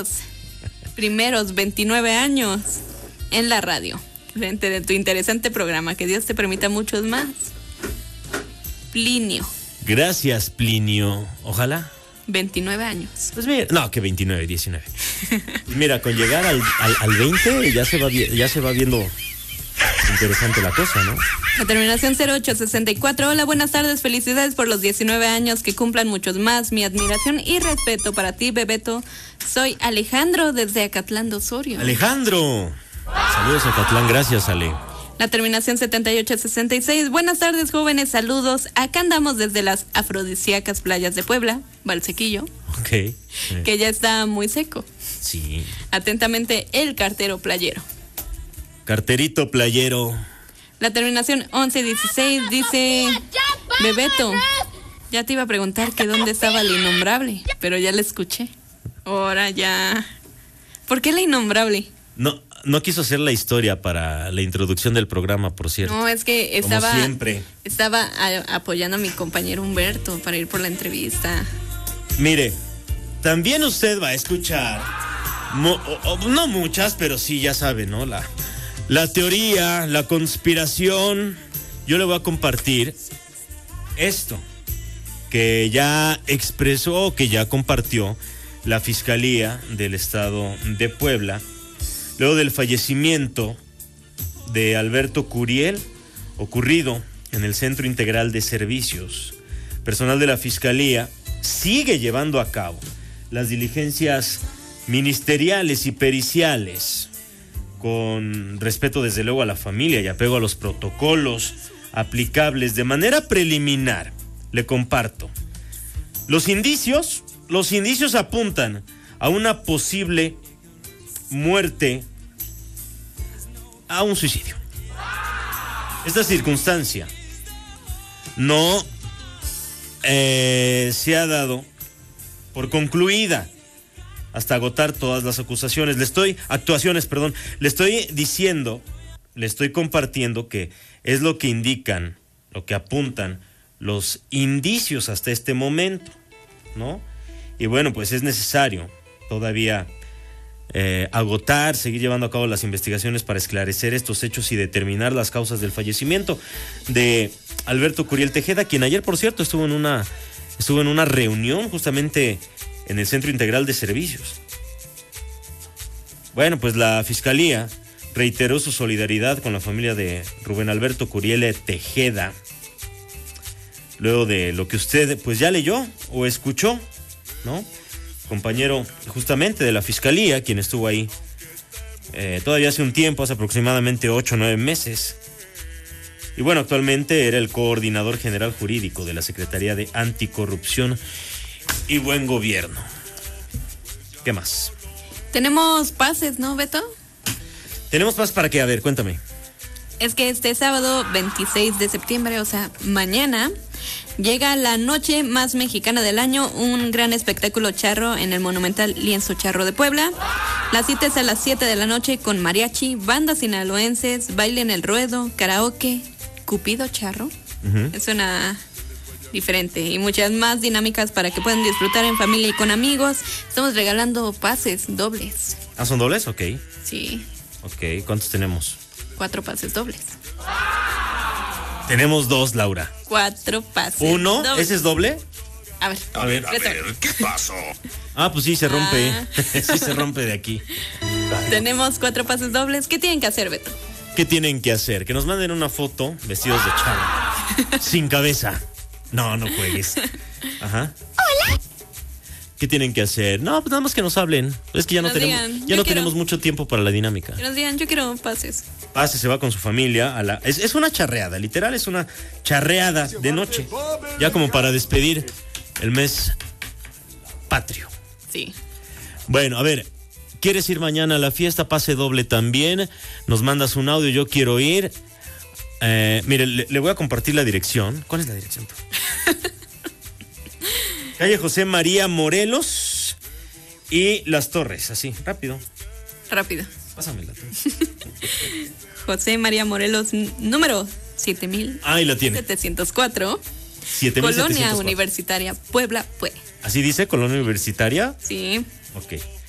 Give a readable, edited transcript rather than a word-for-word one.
estos primeros 29 años en la radio, frente de tu interesante programa. Que Dios te permita muchos más. Plinio. Gracias, Plinio. Ojalá. 29 años. Pues mira, no, que 29, 19. Mira, con llegar al 20 ya se va viendo interesante la cosa, ¿no? La terminación 0864. Hola, buenas tardes. Felicidades por los 19 años, que cumplan muchos más. Mi admiración y respeto para ti, Bebeto. Soy Alejandro desde Acatlán de Osorio. Alejandro. Saludos a Acatlán, gracias, Ale. La terminación 7866. Buenas tardes, jóvenes, saludos. Acá andamos desde las afrodisíacas playas de Puebla, Valsequillo. Ok. Que ya está muy seco. Sí. Atentamente, el cartero playero. Carterito playero. La terminación 1116 dice: Bebeto, ya te iba a preguntar que dónde estaba la innombrable, pero ya la escuché. Ahora ya. ¿Por qué la innombrable? No quiso hacer la historia para la introducción del programa, por cierto. No, es que como siempre. Estaba apoyando a mi compañero Humberto para ir por la entrevista. Mire, también usted va a escuchar, no muchas, pero sí, ya sabe, ¿no? La teoría, la conspiración. Yo le voy a compartir esto que ya expresó, que ya compartió la Fiscalía del Estado de Puebla, luego del fallecimiento de Alberto Curiel, ocurrido en el Centro Integral de Servicios. Personal de la Fiscalía sigue llevando a cabo las diligencias ministeriales y periciales, con respeto desde luego a la familia y apego a los protocolos aplicables. De manera preliminar, le comparto, los indicios apuntan a una posible muerte, a un suicidio. Esta circunstancia no se ha dado por concluida hasta agotar todas las actuaciones. Le estoy diciendo, le estoy compartiendo que es lo que indican, lo que apuntan los indicios hasta este momento, ¿no? Y bueno, pues es necesario todavía seguir llevando a cabo las investigaciones para esclarecer estos hechos y determinar las causas del fallecimiento de Alberto Curiel Tejeda, quien ayer, por cierto, estuvo en una reunión justamente en el Centro Integral de Servicios. Bueno, pues la Fiscalía reiteró su solidaridad con la familia de Rubén Alberto Curiel Tejeda, luego de lo que usted pues ya leyó o escuchó, ¿no? Compañero justamente de la Fiscalía, quien estuvo ahí todavía hace un tiempo, hace aproximadamente 8 o 9 meses. Y bueno, actualmente era el coordinador general jurídico de la Secretaría de Anticorrupción y Buen Gobierno. ¿Qué más? Tenemos pases, ¿no, Beto? ¿Tenemos pases para qué? A ver, cuéntame. Es que este sábado 26 de septiembre, o sea, mañana, llega la noche más mexicana del año, un gran espectáculo charro en el monumental Lienzo Charro de Puebla. La cita es a las 7 de la noche con mariachi, bandas sinaloenses, baile en el ruedo, karaoke, Cupido Charro. Suena diferente, y muchas más dinámicas para que puedan disfrutar en familia y con amigos. Estamos regalando pases dobles. ¿Ah, son dobles? Ok. Sí. Ok, ¿cuántos tenemos? 4 pases dobles. Tenemos 2, Laura. 4 pases. ¿Uno? Dobles. ¿Ese es doble? A ver, ¿qué pasó? Ah, pues sí, se rompe. Sí, se rompe de aquí. Tenemos 4 pases dobles. ¿Qué tienen que hacer, Beto? ¿Qué tienen que hacer? Que nos manden una foto vestidos de charro. Sin cabeza. No juegues. Ajá. Hola. ¿Qué tienen que hacer? No, pues nada más que nos hablen. Es que ya no tenemos mucho tiempo para la dinámica. Que nos digan, yo quiero pases. Pase, se va con su familia a es una charreada, literal, es una charreada de noche. Ya como para despedir el mes patrio. Sí. Bueno, a ver, ¿quieres ir mañana a la fiesta? Pase doble también. Nos mandas un audio, yo quiero ir. Mire, le voy a compartir la dirección. ¿Cuál es la dirección? Calle José María Morelos y Las Torres, así, rápido. Pásamela tú. José María Morelos, número 7000. Ahí la tiene. 704. 7704. Colonia Universitaria, Puebla, ¿Así dice, Colonia Universitaria? Sí. Ok.